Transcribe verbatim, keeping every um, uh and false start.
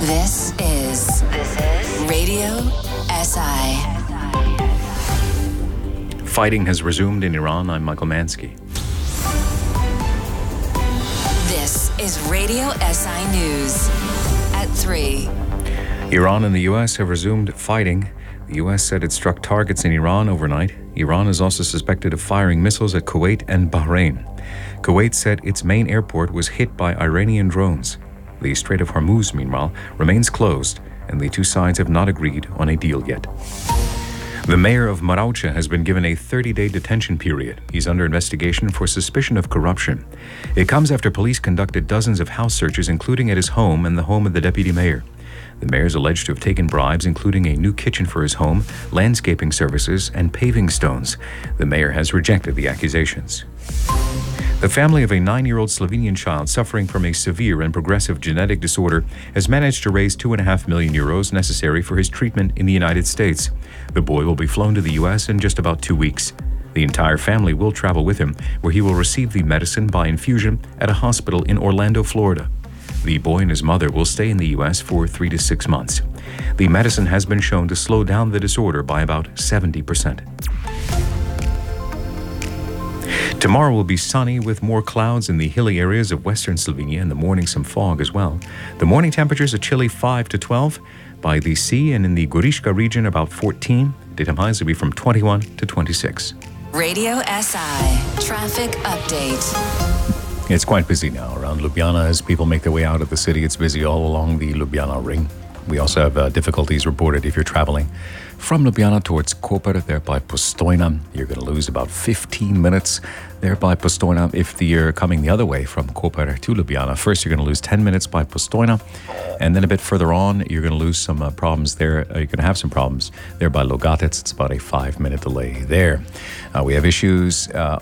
This is this is Radio S I. Fighting has resumed in Iran. I'm Michael Mansky. This is Radio S I News at three. Iran and the U S have resumed fighting. The U S said it struck targets in Iran overnight. Iran is also suspected of firing missiles at Kuwait and Bahrain. Kuwait said its main airport was hit by Iranian drones. The Strait of Hormuz, meanwhile, remains closed, and the two sides have not agreed on a deal yet. The mayor of Maraucha has been given a thirty-day detention period. He's under investigation for suspicion of corruption. It comes after police conducted dozens of house searches, including at his home and the home of the deputy mayor. The mayor is alleged to have taken bribes, including a new kitchen for his home, landscaping services, and paving stones. The mayor has rejected the accusations. The family of a nine-year-old Slovenian child suffering from a severe and progressive genetic disorder has managed to raise two and a half million euros necessary for his treatment in the United States. The boy will be flown to the U S in just about two weeks. The entire family will travel with him, where he will receive the medicine by infusion at a hospital in Orlando, Florida. The boy and his mother will stay in the U S for three to six months. The medicine has been shown to slow down the disorder by about seventy percent. Tomorrow will be sunny with more clouds in the hilly areas of western Slovenia. In the morning, some fog as well. The morning temperatures a chilly five to twelve. By the sea and in the Goriška region, about fourteen. Daytime highs will be from twenty-one to twenty-six. Radio S I traffic update. It's quite busy now around Ljubljana as people make their way out of the city. It's busy all along the Ljubljana ring. We also have uh, difficulties reported if you're traveling from Ljubljana towards Koper, there by Postojna. You're going to lose about fifteen minutes there by Postojna. If you're coming the other way from Koper to Ljubljana, first you're going to lose ten minutes by Postojna, and then a bit further on, you're going to lose some uh, problems there. Uh, you're going to have some problems there by Logatec. It's about a five-minute delay there. Uh, we have issues uh,